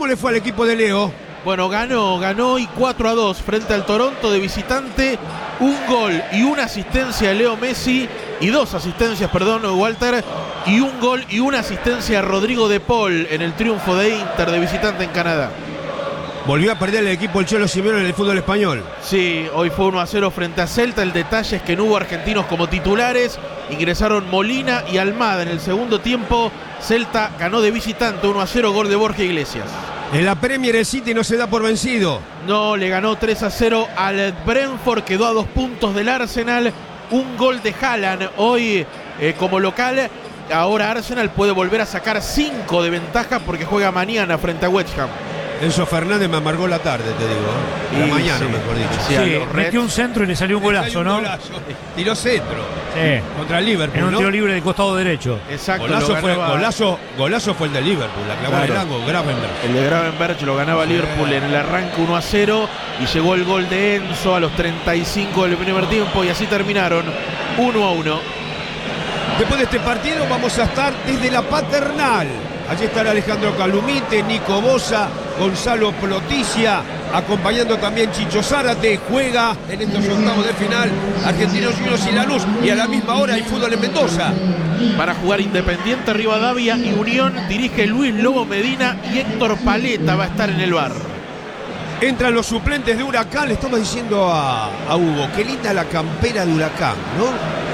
¿Cómo le fue al equipo de Leo? Bueno, ganó y 4-2 frente al Toronto de visitante. Un gol y una asistencia de Leo Messi. Y 2 asistencias, perdón, Walter. Y un gol y una asistencia a Rodrigo de Paul en el triunfo de Inter de visitante en Canadá. Volvió a perder el equipo el Cholo Simeone en el fútbol español. Sí, hoy fue 1-0 frente a Celta. El detalle es que no hubo argentinos como titulares. Ingresaron Molina y Almada en el segundo tiempo. Celta ganó de visitante 1-0, gol de Borja Iglesias. En la Premier el City no se da por vencido. No, le ganó 3-0 al Brentford, quedó a 2 puntos del Arsenal. Un gol de Haaland hoy como local. Ahora Arsenal puede volver a sacar 5 de ventaja porque juega mañana frente a West Ham. Enzo Fernández me amargó la tarde, te digo. La mañana, sí, mejor dicho. Sí, metió un centro y le salió un golazo, ¿no? Tiró centro. Sí. Contra el Liverpool, En un ¿no? tiro libre de costado derecho. Exacto. Golazo fue el de Liverpool. La clavó en el ángulo, Gravenberch. El de Gravenberch lo ganaba Liverpool en el arranque 1-0 y llegó el gol de Enzo a los 35 del primer tiempo y así terminaron 1-1. Después de este partido vamos a estar desde la Paternal. Allí estará Alejandro Calumite, Nico Bosa, Gonzalo Ploticia, acompañando también Chicho Zárate. Juega en estos octavos de final Argentinos Juniors y Lanús, y a la misma hora hay fútbol en Mendoza. Para jugar Independiente, Rivadavia y Unión dirige Luis Lobo Medina y Héctor Paleta va a estar en el bar. Entran los suplentes de Huracán. Le estamos diciendo a Hugo, qué linda la campera de Huracán, ¿no?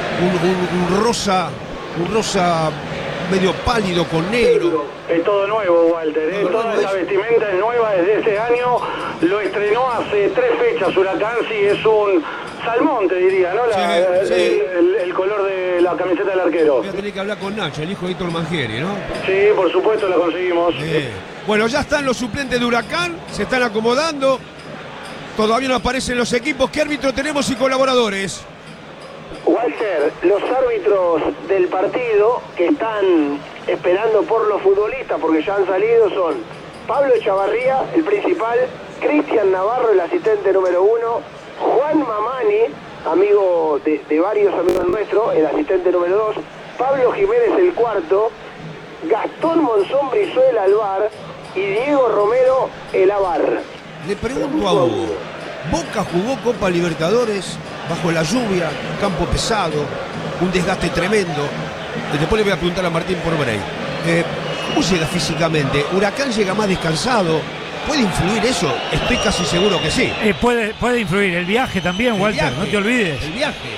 Un rosa medio pálido con negro. Es todo nuevo, Walter. Toda esa vestimenta es nueva desde este año. Lo estrenó hace 3 fechas Huracán. Sí, es un salmón, te diría, ¿no? Sí. El color de la camiseta del arquero. Voy a tener que hablar con Nacho, el hijo de Héctor Mangieri, ¿no? Sí, por supuesto, lo conseguimos. Bueno, ya están los suplentes de Huracán, se están acomodando. Todavía no aparecen los equipos. ¿Qué árbitro tenemos y colaboradores? Walter, los árbitros del partido que están esperando por los futbolistas, porque ya han salido, son Pablo Echavarría, el principal, Cristian Navarro, el asistente número 1, Juan Mamani, amigo de varios amigos nuestros, el asistente número 2, Pablo Jiménez, el cuarto, Gastón Monzón Brizuela, al VAR, y Diego Romero, el AVAR. Le pregunto a Hugo, Boca jugó Copa Libertadores bajo la lluvia, campo pesado, un desgaste tremendo. Después le voy a preguntar a Martín por Bray. ¿Cómo llega físicamente? ¿Huracán llega más descansado? ¿Puede influir eso? Estoy casi seguro que sí. Puede influir. El viaje también, Walter, no te olvides. El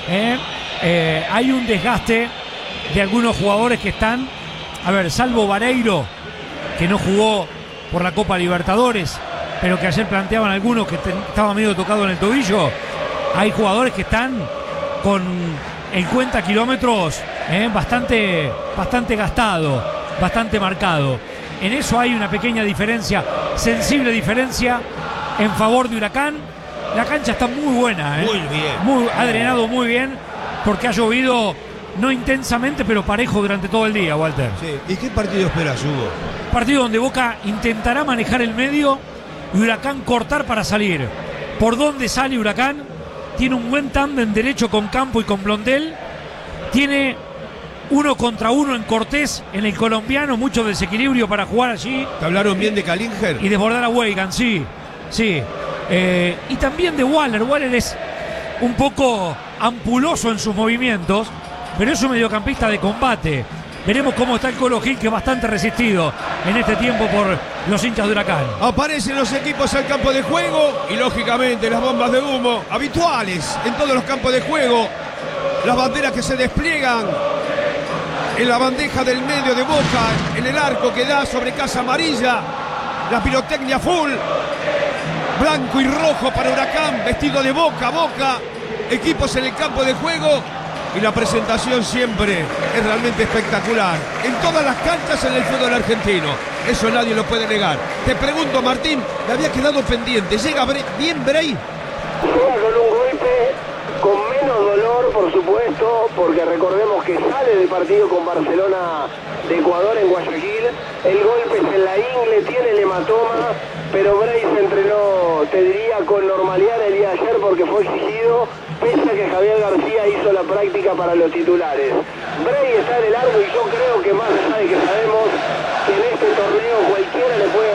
viaje. Hay un desgaste de algunos jugadores que están, a ver, salvo Vareiro, que no jugó por la Copa Libertadores, pero que ayer planteaban algunos que estaba medio tocado en el tobillo. Hay jugadores que están con el cuenta kilómetros bastante gastado, bastante marcado. En eso hay una pequeña diferencia, sensible diferencia en favor de Huracán. La cancha está muy buena, Muy bien. Ha drenado muy bien porque ha llovido, no intensamente, pero parejo durante todo el día, Walter. Sí. ¿Y qué partido esperas, Hugo? Partido donde Boca intentará manejar el medio y Huracán cortar para salir. ¿Por dónde sale Huracán? Tiene un buen tándem derecho con Campo y con Blondel. Tiene 1 contra 1 en Cortés, en el colombiano, mucho desequilibrio para jugar allí. ¿Te hablaron bien de Kalinger? Y desbordar a Weigan, sí. Y también de Waller. Waller es un poco ampuloso en sus movimientos, pero es un mediocampista de combate. Veremos cómo está el Colo Gil, que es bastante resistido en este tiempo por los hinchas de Huracán. Aparecen los equipos al campo de juego y lógicamente las bombas de humo habituales en todos los campos de juego. Las banderas que se despliegan en la bandeja del medio de Boca, en el arco que da sobre Casa Amarilla. La pirotecnia full. Blanco y rojo para Huracán, vestido de Boca. Equipos en el campo de juego. Y la presentación siempre es realmente espectacular. En todas las canchas en el fútbol argentino. Eso nadie lo puede negar. Te pregunto, Martín, me había quedado pendiente. ¿Llega bien Bray? Llega con un golpe, con menos dolor, por supuesto, porque recordemos que sale del partido con Barcelona de Ecuador en Guayaquil. El golpe es en la ingle, tiene el hematoma, pero Bray se entrenó, te diría, con normalidad el día de ayer porque fue exigido, pese a que Javier García hizo la práctica para los titulares. Bray está en el largo y yo creo que más allá de que sabemos que en este torneo cualquiera le puede